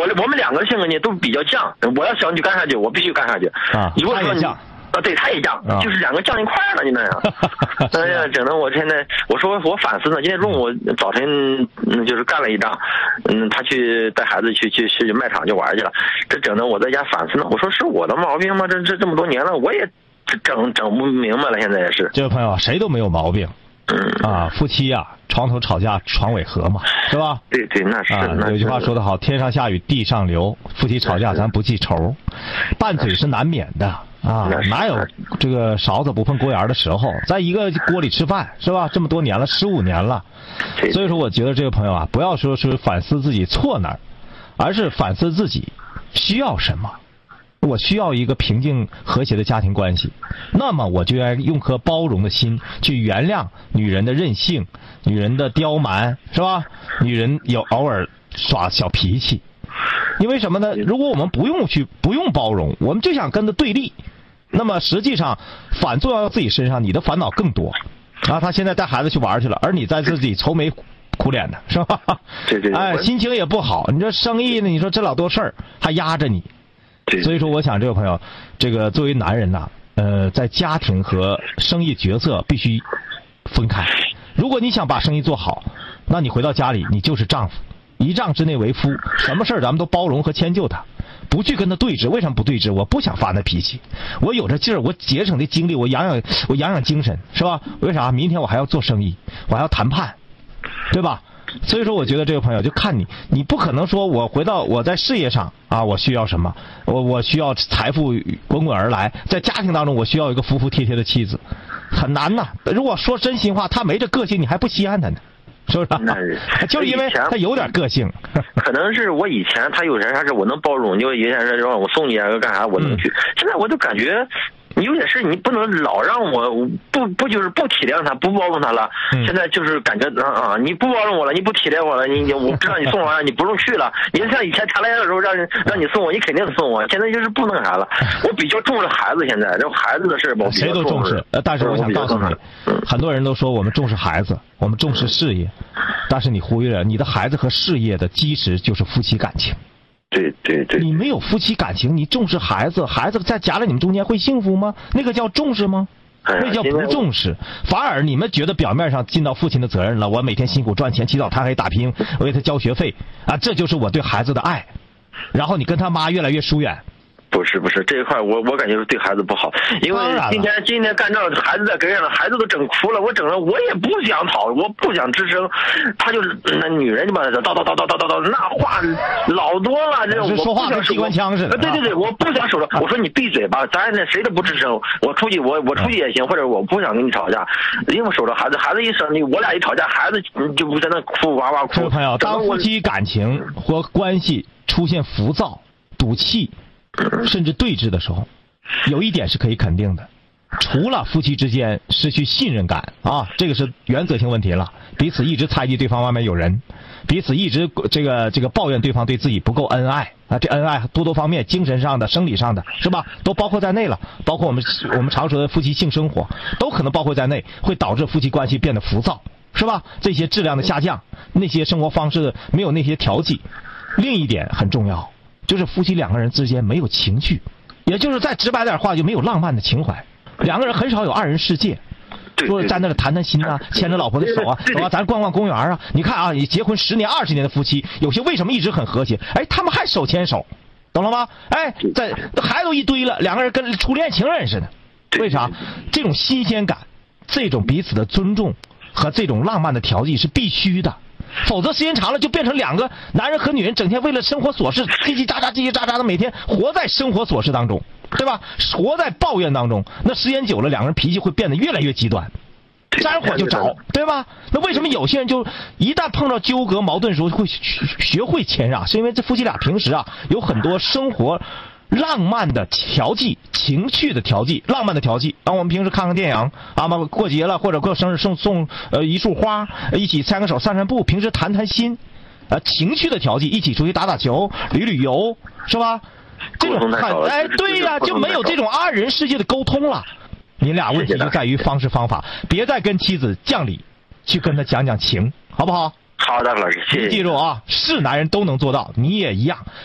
我们两个性格呢都比较犟，我要想去干下去，我必须干下去啊。 如果说你犟对，他也犟，就是两个犟一块儿了，就那样。哎呀，整的我现在，我说我反思呢。今天中午早晨，就是干了一仗，他去带孩子去卖场去玩去了，这整的我在家反思呢。我说是我的毛病吗？这么多年了，我也整不明白了，现在也是。 这位朋友，谁都没有毛病。夫妻啊，床头吵架床尾和嘛，是吧？ 对，那是。 有句话说得好，天上下雨地上流，夫妻吵架咱不记仇，拌嘴是难免的啊，哪有这个勺子不碰锅沿的时候？在一个锅里吃饭是吧？这么多年了，15年了，所以说我觉得这个朋友啊，不要说是反思自己错哪儿，而是反思自己需要什么。我需要一个平静和谐的家庭关系，那么我就要用颗包容的心去原谅女人的任性，女人的刁蛮，是吧？女人有偶尔耍小脾气，因为什么呢？如果我们不用包容，我们就想跟他对立，那么实际上反作用到自己身上，你的烦恼更多。他现在带孩子去玩去了，而你在自己愁眉苦脸的，是吧？ 对， 心情也不好。你这生意呢？你说这老多事儿还压着你。所以说，我想这位朋友，这个作为男人呐，在家庭和生意角色必须分开。如果你想把生意做好，那你回到家里，你就是丈夫，一丈之内为夫，什么事儿咱们都包容和迁就他，不去跟他对峙。为什么不对峙？我不想发那脾气，我有这劲儿，我节省的精力，我养养精神，是吧？为啥？明天我还要做生意，我还要谈判，对吧？所以说，我觉得这个朋友就看你不可能说我回到我在事业上啊，我需要什么？我需要财富滚滚而来，在家庭当中我需要一个服服帖帖的妻子，很难呐。如果说真心话，他没这个性，你还不稀罕他呢，是不是？就是因为他有点个性。 可能是我以前他有啥事我能包容，就以前是让我送你啊干啥我能去，现在我就感觉。你有点事，你不能老让我不就是不体谅他，不包容他了。现在就是感觉你不包容我了，你不体谅我了，我知道你送我，你不用去了。你像以前谈恋爱的时候让你送我，你肯定送我。现在就是不那啥了。我比较重视孩子，现在这孩子的事我比较重视。谁都重视， 但是我想告诉你，很多人都说我们重视孩子，我们重视事业，但是你忽略了你的孩子和事业的基石就是夫妻感情。 对， 你没有夫妻感情，你重视孩子，孩子在夹在你们中间会幸福吗？那个叫重视吗？那叫不重视。反而你们觉得表面上尽到父亲的责任了，我每天辛苦赚钱，起早贪黑打拼，我给他交学费啊，这就是我对孩子的爱。然后你跟他妈越来越疏远。 不是这一块我感觉是对孩子不好，因为今天干仗孩子在跟上了，孩子都整哭了，我整了我也不想讨，我不想吱声，他就是那女人就把他叨，那话老多了，这我说话跟机关枪似的。 对，我不想守着，我说你闭嘴吧，咱这谁都不吱声，我出去也行，或者我不想跟你吵架，因为守着孩子一生气，我俩一吵架，孩子就不在那哭哇哇哭。 这位朋友，当夫妻感情或关系出现浮躁、赌气。甚至对峙的时候，有一点是可以肯定的，除了夫妻之间失去信任感啊，这个是原则性问题了，彼此一直猜忌对方外面有人，彼此一直这个抱怨对方对自己不够恩爱啊，这恩爱多方面，精神上的、生理上的，是吧？都包括在内了，包括我们常说的夫妻性生活，都可能包括在内，会导致夫妻关系变得浮躁，是吧？这些质量的下降，那些生活方式没有那些调剂。另一点很重要。就是夫妻两个人之间没有情趣，也就是再直白点话，就没有浪漫的情怀。两个人很少有二人世界，说在那谈心啊，牵着老婆的手啊，走啊，咱逛公园啊。你看啊，你结婚10年、20年的夫妻，有些为什么一直很和谐？他们还手牵手，懂了吗？在孩子都一堆了，两个人跟初恋情人似的。为啥？这种新鲜感，这种彼此的尊重和这种浪漫的调剂是必须的。否则时间长了就变成两个男人和女人整天为了生活琐事叽叽喳喳的，每天活在生活琐事当中，对吧？活在抱怨当中，那时间久了两个人脾气会变得越来越极端，沾火就着，对吧？那为什么有些人就一旦碰到纠葛矛盾的时候会学会谦让？是因为这夫妻俩平时啊有很多生活浪漫的调剂，情趣的调剂，浪漫的调剂。我们平时看看电影啊，过节了或者过生日送一束花，一起牵个手散步，平时谈心，情趣的调剂，一起出去打球、旅游，是吧？这种对呀，就没有这种二人世界的沟通了。你俩问题就在于方式方法，别再跟妻子讲理，去跟他讲情，好不好？ 好的，老师，谢谢。 记住啊，是男人都能做到，你也一样。